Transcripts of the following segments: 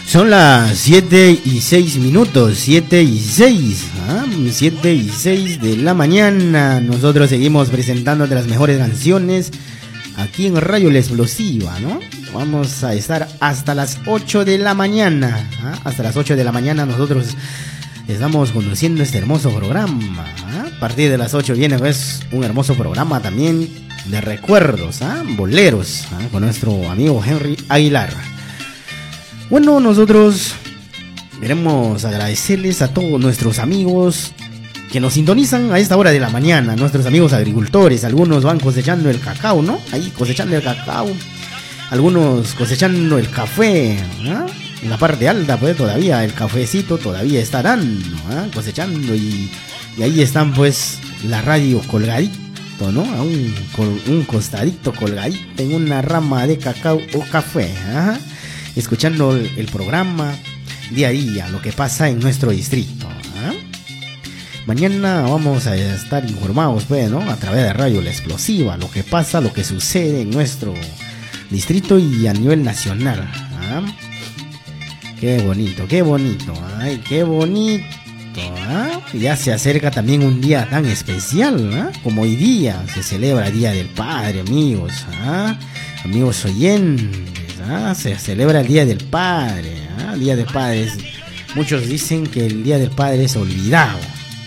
Son las 7:06, 7:06, 7:06 de la mañana. Nosotros seguimos presentándote las mejores canciones aquí en Radio La Explosiva, ¿no? Vamos a estar hasta las 8 de la mañana. Hasta las 8 de la mañana nosotros estamos conduciendo este hermoso programa. A partir de las 8 viene pues un hermoso programa también de recuerdos, boleros, con nuestro amigo Henry Aguilar. Bueno, nosotros queremos agradecerles a todos nuestros amigos que nos sintonizan a esta hora de la mañana, nuestros amigos agricultores. Algunos van cosechando el cacao, ¿no? Ahí cosechando el cacao, algunos cosechando el café, en la parte alta pues todavía el cafecito todavía está dando, cosechando, y ahí están pues la radio colgadito, ¿no? A un costadito colgadito en una rama de cacao o café, escuchando el programa día a día, lo que pasa en nuestro distrito. Mañana vamos a estar informados pues, ¿no? A través de Radio La Explosiva, lo que pasa, lo que sucede en nuestro distrito y a nivel nacional. Qué bonito, ay, qué bonito. Ya se acerca también un día tan especial, como hoy día se celebra el Día del Padre, amigos, amigos oyentes. Se celebra el Día del Padre, el Día del Padre. Muchos dicen que el Día del Padre es olvidado.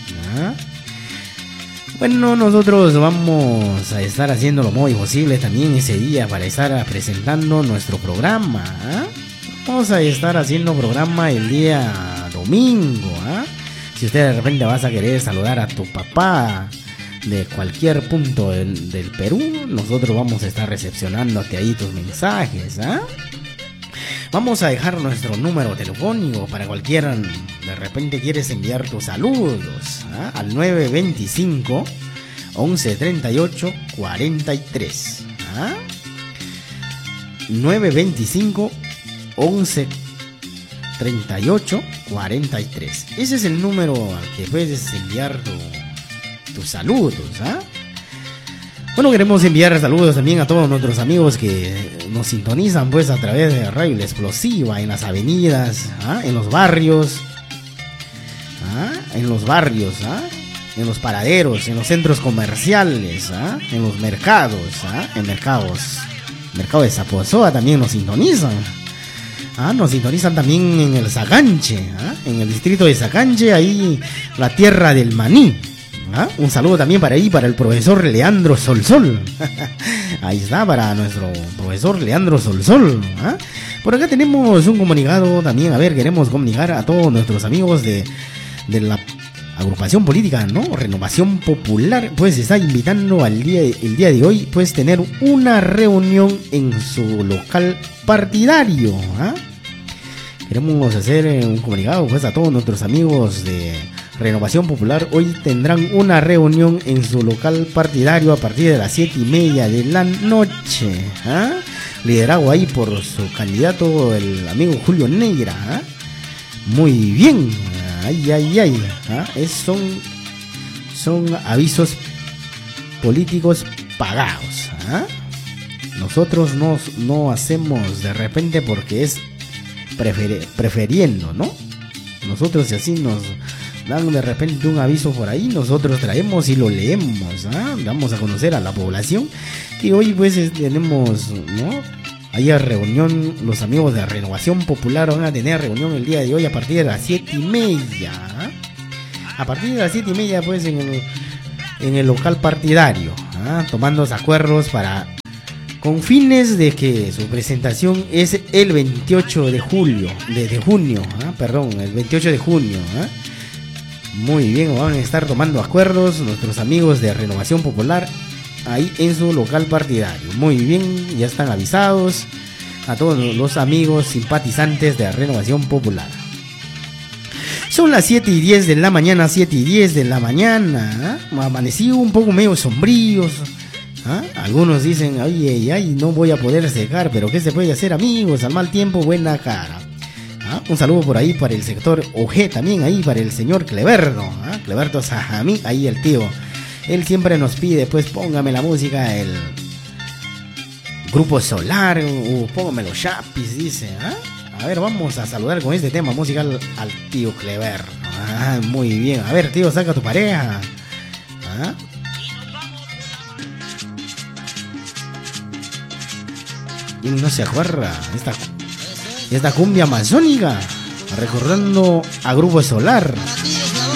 Bueno, nosotros vamos a estar haciendo lo muy posible también ese día para estar presentando nuestro programa. Vamos a estar haciendo programa el día domingo. Si usted de repente vas a querer saludar a tu papá de cualquier punto del Perú, nosotros vamos a estar recepcionándote ahí tus mensajes. Vamos a dejar nuestro número telefónico para cualquiera de repente quieres enviar tus saludos, al 925 1138 43, 925 1138 43. Ese es el número al que puedes enviar tus saludos. Bueno, queremos enviar saludos también a todos nuestros amigos que nos sintonizan pues a través de Radio La Explosiva, en las avenidas, en los barrios, en los paraderos, en los centros comerciales, en los mercados, mercado de Zaposoa también nos sintonizan. Nos sintonizan también en el Sacanche, en el distrito de Sacanche, ahí la tierra del maní. Un saludo también para el profesor Leandro Solsol. Ahí está, para nuestro profesor Leandro Solsol. Por acá tenemos un comunicado también. A ver, queremos comunicar a todos nuestros amigos de la agrupación política, ¿no? Renovación Popular. Pues está invitando el día de hoy, pues tener una reunión en su local partidario. Queremos hacer un comunicado pues a todos nuestros amigos de Renovación Popular. Hoy tendrán una reunión en su local partidario a partir de las 7:30 de la noche, liderado ahí por su candidato, el amigo Julio Negra. Muy bien, son avisos políticos pagados. Nosotros no hacemos de repente porque es prefiriendo, ¿no? Nosotros, si así nos dan de repente un aviso por ahí, nosotros traemos y lo leemos, damos a conocer a la población que hoy pues tenemos, ¿no? Ahí a reunión, los amigos de Renovación Popular van a tener reunión el día de hoy a partir de las 7:30. A partir de las 7:30 pues en el local partidario, tomando acuerdos con fines de que su presentación es el 28 de junio, el 28 de junio. Muy bien, van a estar tomando acuerdos nuestros amigos de Renovación Popular ahí en su local partidario. Muy bien, ya están avisados a todos los amigos simpatizantes de Renovación Popular. Son las 7:10 de la mañana, 7:10 de la mañana. Amanecí un poco medio sombríos. Algunos dicen, ay, no voy a poder secar, pero ¿qué se puede hacer, amigos? Al mal tiempo, buena cara. Un saludo por ahí para el sector OG, también ahí para el señor Cleberto, Cleberto Sajamí, ahí el tío. Él siempre nos pide, pues póngame la música, el Grupo Solar, póngame los chapis, dice, A ver, vamos a saludar con este tema musical al tío Clever. Ah, muy bien. A ver, tío, saca a tu pareja. ¿Ah? Y no se acuerda esta cumbia amazónica, recordando a Grupo Solar.